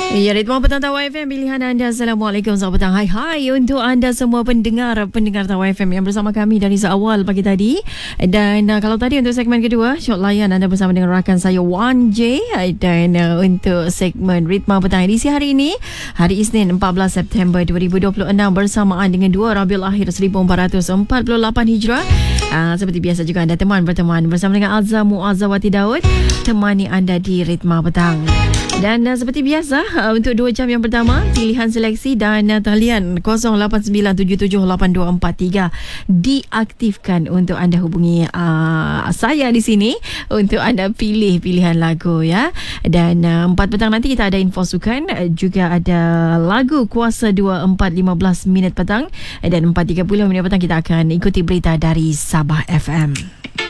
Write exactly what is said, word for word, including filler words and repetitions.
Ya, Ritma Petang Tawa F M, pilihan anda. Assalamualaikum, selamat petang. Hai hai untuk anda semua pendengar pendengar Tawa F M yang bersama kami dari seawal pagi tadi. Dan uh, kalau tadi untuk segmen kedua, Syok Layan, anda bersama dengan rakan saya Wan J. Dan uh, untuk segmen Ritma Petang edisi hari ini, hari Isnin empat belas September dua ribu dua puluh enam, bersamaan dengan dua Rabiul Akhir seribu empat ratus empat puluh lapan Hijrah. Uh, seperti biasa juga anda teman berteman bersama dengan Azza Muazzawati Daud, temani anda di Ritma Petang. Dan uh, seperti biasa, uh, untuk dua jam yang pertama, pilihan seleksi dan uh, talian kosong lapan sembilan tujuh tujuh lapan dua empat tiga diaktifkan untuk anda hubungi uh, saya di sini untuk anda pilih pilihan lagu, ya. Dan uh, empat petang nanti kita ada info sukan, uh, juga ada lagu Kuasa dua empat lima belas minit petang, dan empat tiga puluh minit petang kita akan ikuti berita dari Sabah F M.